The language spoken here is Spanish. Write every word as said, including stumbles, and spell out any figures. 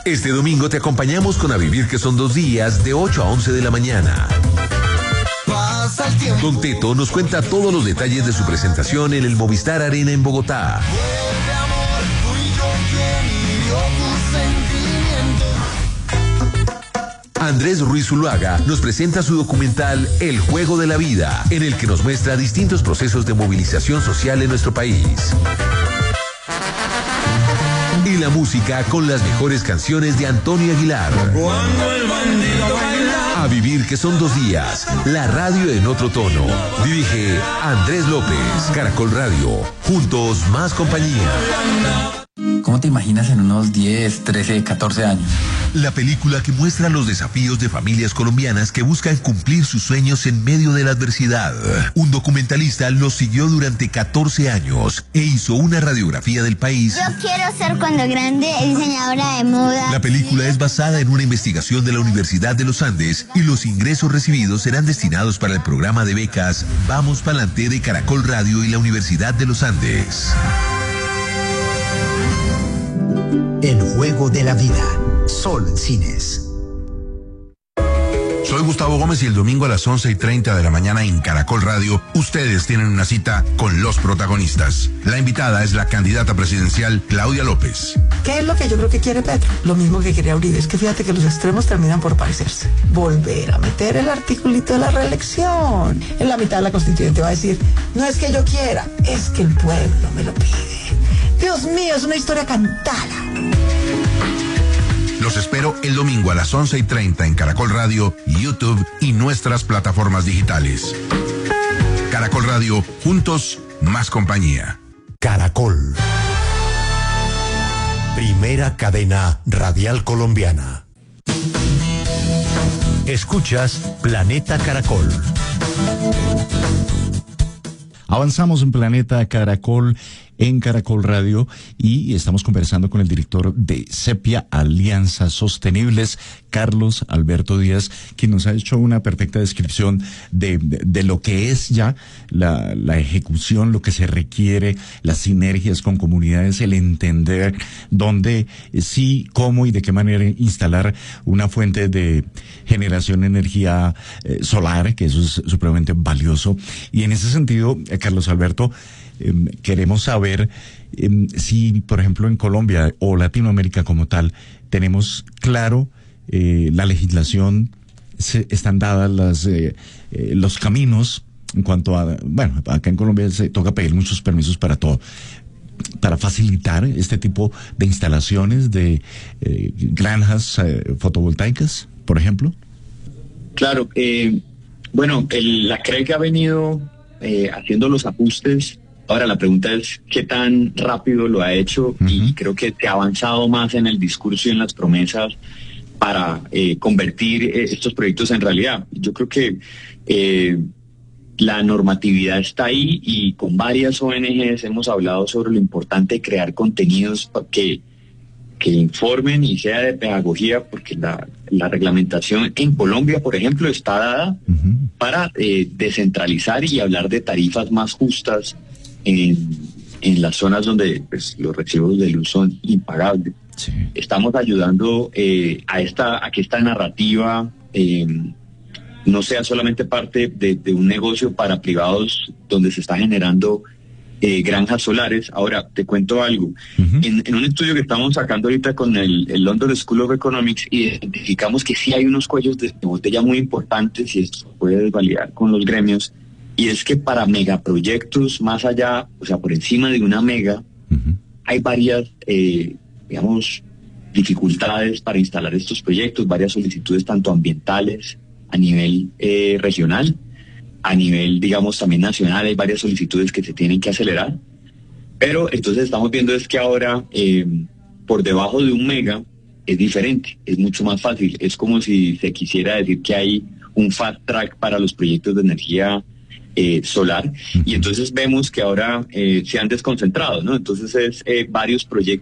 Este domingo te acompañamos con A Vivir que son dos días de ocho a once de la mañana. Don Teto nos cuenta todos los detalles de su presentación en el Movistar Arena en Bogotá. Andrés Ruiz Zuluaga nos presenta su documental El Juego de la Vida, en el que nos muestra distintos procesos de movilización social en nuestro país. Y la música con las mejores canciones de Antonio Aguilar. Cuando el bandido baila. A Vivir que son dos días, la radio en otro tono. Dirige Andrés López, Caracol Radio. Juntos más compañía. ¿Cómo te imaginas en unos diez, trece, catorce años? La película que muestra los desafíos de familias colombianas que buscan cumplir sus sueños en medio de la adversidad. Un documentalista los siguió durante catorce años e hizo una radiografía del país. Yo quiero ser cuando grande diseñadora de moda. La película es basada en una investigación de la Universidad de los Andes y los ingresos recibidos serán destinados para el programa de becas Vamos Pa'lante de Caracol Radio y la Universidad de los Andes. El Juego de la Vida. Solo en cines. Soy Gustavo Gómez y el domingo a las once y treinta de la mañana en Caracol Radio, ustedes tienen una cita con los protagonistas. La invitada es la candidata presidencial Claudia López. ¿Qué es lo que yo creo que quiere Petro? Lo mismo que quería Uribe. Es que fíjate que los extremos terminan por parecerse. Volver a meter el articulito de la reelección. En la mitad de la constituyente va a decir, no es que yo quiera, es que el pueblo me lo pide. Dios mío, es una historia cantada. Los espero el domingo a las once y treinta en Caracol Radio, YouTube y nuestras plataformas digitales. Caracol Radio, juntos, más compañía. Caracol. Primera cadena radial colombiana. Escuchas Planeta Caracol. Avanzamos en Planeta Caracol, en Caracol Radio, y estamos conversando con el director de Sepia Alianzas Sostenibles, Carlos Alberto Díaz, quien nos ha hecho una perfecta descripción de, de, de lo que es ya la, la ejecución, lo que se requiere, las sinergias con comunidades, el entender dónde, sí, cómo y de qué manera instalar una fuente de generación de energía eh, solar, que eso es supremamente valioso. Y en ese sentido, eh, Carlos Alberto, eh, queremos saber eh, si, por ejemplo, en Colombia o Latinoamérica como tal, tenemos claro eh, la legislación, se, están dadas las eh, eh, los caminos en cuanto a, bueno, acá en Colombia se toca pedir muchos permisos para todo, para facilitar este tipo de instalaciones de eh, granjas eh, fotovoltaicas, por ejemplo. Claro, eh, bueno, el, la C R E C ha venido eh, haciendo los ajustes. Ahora la pregunta es qué tan rápido lo ha hecho. Uh-huh. Y creo que se ha avanzado más en el discurso y en las promesas para eh, convertir eh, estos proyectos en realidad. Yo creo que eh, la normatividad está ahí y con varias O N Ges hemos hablado sobre lo importante de crear contenidos que, que informen y sea de pedagogía, porque la, la reglamentación en Colombia, por ejemplo, está dada uh-huh. para eh, descentralizar y hablar de tarifas más justas en, en las zonas donde pues, los recibos de luz son impagables. Sí. Estamos ayudando eh, a esta a que esta narrativa eh, no sea solamente parte de, de un negocio para privados donde se está generando eh, granjas solares. Ahora, te cuento algo. Uh-huh. En, en un estudio que estamos sacando ahorita con el, el London School of Economics, identificamos que sí hay unos cuellos de botella muy importantes, y esto se puede validar con los gremios, y es que para megaproyectos más allá, o sea, por encima de una mega, uh-huh. hay varias, eh, digamos, dificultades para instalar estos proyectos, varias solicitudes tanto ambientales a nivel eh, regional, a nivel, digamos, también nacional, hay varias solicitudes que se tienen que acelerar. Pero entonces estamos viendo es que ahora, eh, por debajo de un mega, es diferente, es mucho más fácil. Es como si se quisiera decir que hay un fast track para los proyectos de energía eh, solar. Y entonces vemos que ahora eh, se han desconcentrado, ¿no? Entonces es eh, varios proyectos